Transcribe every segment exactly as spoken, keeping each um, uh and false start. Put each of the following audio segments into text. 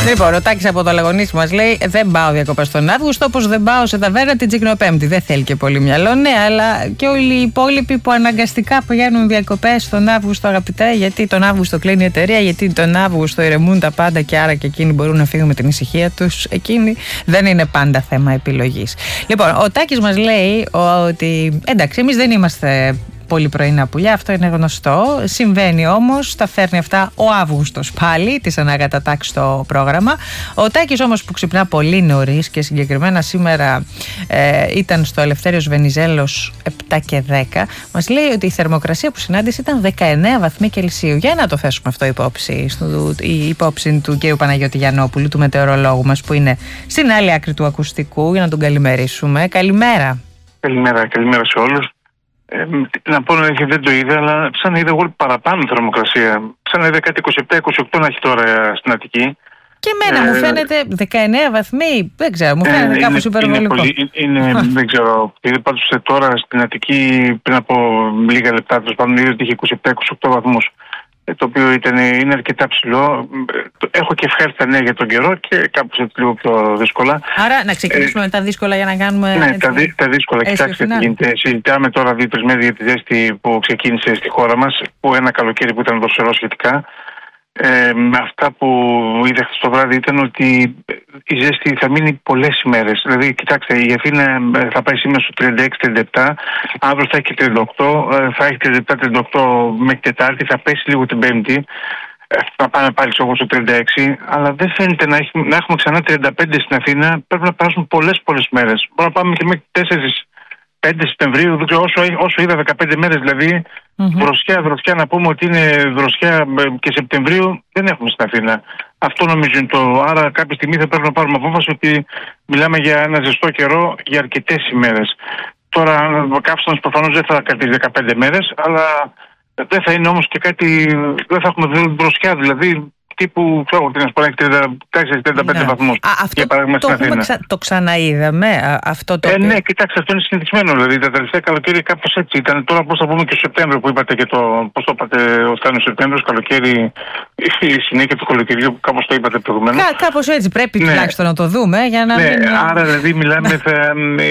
Λοιπόν, ο Τάκης από το Λαγωνίσι μας λέει: δεν πάω διακοπές τον Αύγουστο, όπως δεν πάω σε ταβέρνα την Τζικνοπέμπτη. Δεν θέλει και πολύ μυαλό. Ναι, αλλά και όλοι οι υπόλοιποι που αναγκαστικά πηγαίνουν διακοπές τον Αύγουστο, αγαπητέ, γιατί τον Αύγουστο κλείνει η εταιρεία, γιατί τον Αύγουστο ηρεμούν τα πάντα και άρα και εκείνοι μπορούν να φύγουν με την ησυχία τους. Εκείνοι δεν είναι πάντα θέμα επιλογής. Λοιπόν, ο Τάκης μας λέει ότι εντάξει, εμείς δεν είμαστε πολύ πρωινά πουλιά, αυτό είναι γνωστό. Συμβαίνει όμως, τα φέρνει αυτά ο Αύγουστος πάλι, της ανακατατάξει το πρόγραμμα. Ο Τάκης όμως που ξυπνά πολύ νωρίς και συγκεκριμένα σήμερα ε, ήταν στο Ελευθέριος Βενιζέλος επτά και δέκα, μας λέει ότι η θερμοκρασία που συνάντησε ήταν δεκαεννέα βαθμοί Κελσίου. Για να το θέσουμε αυτό υπόψη, στο, η υπόψη του κ. Παναγιώτη Γιαννόπουλου, του μετεωρολόγου μας, που είναι στην άλλη άκρη του ακουστικού, για να τον καλημερίσουμε. Καλημέρα. Καλημέρα, καλημέρα σε όλους. Ε, να πω ότι δεν το είδα, αλλά σαν να είδα εγώ παραπάνω θερμοκρασία. Σαν να είδα κάτι είκοσι επτά είκοσι οκτώ να έχει τώρα στην Αττική. Και εμένα ε, μου φαίνεται δεκαεννέα βαθμοί, δεν ξέρω, μου φαίνεται ε, κάπως υπερβολικό. Είναι, είναι, είναι δεν ξέρω, είδε πάντως τώρα στην Αττική πριν από λίγα λεπτά, τέλος πάντων είδε ότι είχε είκοσι επτά είκοσι οκτώ βαθμούς. Το οποίο ήταν, είναι αρκετά ψηλό. Έχω και ευχάριστα νέα για τον καιρό και κάπως έτσι λίγο πιο δύσκολα. Άρα να ξεκινήσουμε ε, με τα δύσκολα για να κάνουμε. Ναι, τα, δι, τα δύσκολα. Κοιτάξτε τι γίνεται. Συζητάμε τώρα δύο-τρεις μέρες για τη ζέστη που ξεκίνησε στη χώρα μας, που ένα καλοκαίρι που ήταν δροσερό σχετικά. Ε, αυτά που είδα χθες το βράδυ ήταν ότι η ζέστη θα μείνει πολλές ημέρες. Δηλαδή, κοιτάξτε, η Αθήνα θα πάει σήμερα στο τριάντα έξι τριάντα επτά, αύριο θα έχει τριάντα οκτώ, θα έχει τριάντα επτά τριάντα οκτώ μέχρι Τετάρτη, θα πέσει λίγο την Πέμπτη, θα πάμε πάλι στο τριάντα έξι, αλλά δεν φαίνεται να έχουμε, να έχουμε ξανά τριάντα πέντε στην Αθήνα. Πρέπει να περάσουν πολλές πολλές μέρες. Μπορούμε να πάμε και μέχρι τέσσερις πέντε Σεπτεμβρίου, δεν ξέρω, όσο, όσο είδα δεκαπέντε μέρες δηλαδή. Mm-hmm. Δροσιά, δροσιά, να πούμε ότι είναι δροσιά και Σεπτεμβρίου δεν έχουμε στην Αθήνα. Αυτό νομίζω είναι το. Άρα, κάποια στιγμή θα πρέπει να πάρουμε απόφαση ότι μιλάμε για ένα ζεστό καιρό για αρκετές ημέρες. Τώρα, ο καύσωνας προφανώς δεν θα κρατήσει δεκαπέντε μέρες, αλλά δεν θα είναι όμως και κάτι. Δεν θα έχουμε δροσιά, δηλαδή. Τύπου, ξέρω τι να σου πω, έχει τριάντα τέσσερα τριάντα πέντε βαθμούς. Αυτό το, ξα... το ξαναείδαμε, αυτό το. Ε, ναι, κοιτάξτε, αυτό είναι συνηθισμένο. Δηλαδή τα τελευταία καλοκαίρι κάπως έτσι ήταν. Τώρα πώς θα πούμε και στο Σεπτέμβριο που είπατε και το. Πώς το είπατε, ο Στάνιος Σεπτέμβριος, καλοκαίρι, η συνέχεια του καλοκαιριού που κάπως το είπατε προηγουμένως. Κα, κάπως έτσι πρέπει ναι. τουλάχιστον να το δούμε για να. Ναι, μην... άρα δηλαδή μιλάμε. Θα,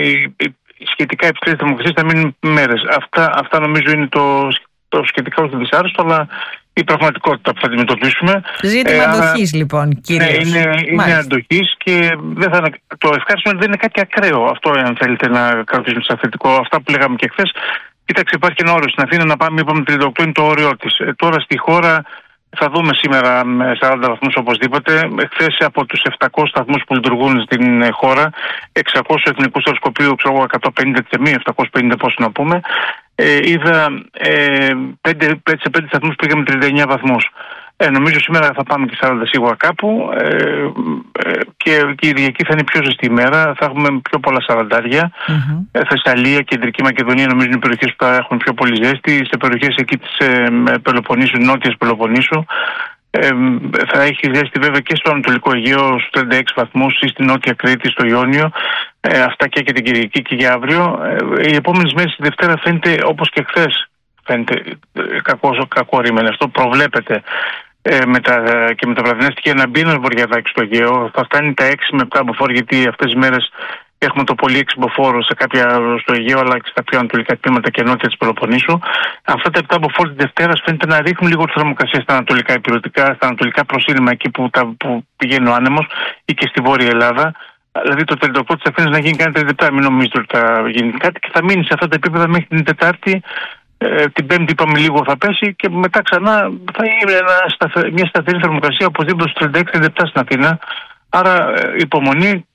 σχετικά υψηλές θερμοκρασίες θα μείνουν μέρες. Αυτά, αυτά νομίζω είναι το, το σχετικά όχι δυσάρεστο, αλλά η πραγματικότητα που θα αντιμετωπίσουμε. Ζήτημα ε, αντοχής λοιπόν, κυρίως. Ναι, είναι, είναι αντοχής και δεν θα, το ευχάριστο δεν είναι κάτι ακραίο. Αυτό, αν θέλετε να κρατήσουμε σαν θετικό, αυτά που λέγαμε και χθες. Κοίταξε, υπάρχει ένα όριο στην Αθήνα να πάμε, είπαμε τριάντα οκτώ είναι το όριό της. Ε, τώρα στη χώρα θα δούμε σήμερα με σαράντα βαθμούς οπωσδήποτε. Χθες από τους επτακόσιους σταθμούς που λειτουργούν στην χώρα, εξακόσιους εθνικούς οροσκοπίου, ξέρω εγώ, εκατόν πενήντα τιμή, επτακόσιους πενήντα πώς να πούμε. Ε, είδα ε, πέντε, πέντε, σε πέντε σταθμούς πήγαμε τριάντα εννέα βαθμούς. Ε, νομίζω σήμερα θα πάμε και σαράντα σίγουρα κάπου ε, ε, και η Κυριακή θα είναι πιο ζεστή ημέρα, θα έχουμε πιο πολλά σαραντάρια. Mm-hmm. Ε, Θεσσαλία, Κεντρική Μακεδονία νομίζω είναι οι περιοχές που θα έχουν πιο πολύ ζέστη. Σε περιοχές εκεί της ε, Πελοποννήσου, νότιας Πελοποννήσου ε, θα έχει ζέστη βέβαια και στο Ανατολικό Αιγαίο στους τριάντα έξι βαθμούς ή στη Νότια Κρήτη, στο Ιόνιο. Ε, αυτά και για την Κυριακή και για αύριο. Ε, οι επόμενες μέρες τη Δευτέρα φαίνεται όπως και χθες. Φαίνεται κακό, κακό ρήμεν. Αυτό προβλέπεται ε, με τα, και με τα βραδινά στοιχεία να μπει ένα βορειαδάκι στο Αιγαίο. Θα φτάνει τα έξι με επτά μποφόρ, γιατί αυτές τις μέρες έχουμε το πολύ έξι μποφόρ σε κάποια στο Αιγαίο, αλλά και στα πιο ανατολικά τμήματα και νότια της Πελοποννήσου. Αυτά τα επτά μποφόρ τη Δευτέρα φαίνεται να ρίχνουν λίγο τη θερμοκρασία στα ανατολικά υπηρετικά, στα ανατολικά προσύνημα εκεί που, τα, που πηγαίνει ο άνεμος ή και στη Βόρεια Ελλάδα. Δηλαδή το τριάντα οκτώ της Αθήνας να γίνει κάτι τριάντα επτά, μην νομίζετε ότι θα γίνει κάτι και θα μείνει σε αυτά τα επίπεδα μέχρι την Τετάρτη. Ε, την Πέμπτη είπαμε λίγο θα πέσει και μετά ξανά θα είναι ένα σταθε... μια σταθερή θερμοκρασία οπωσδήποτε στους τριάντα έξι τριάντα επτά στην Αθήνα. Άρα ε, υπομονή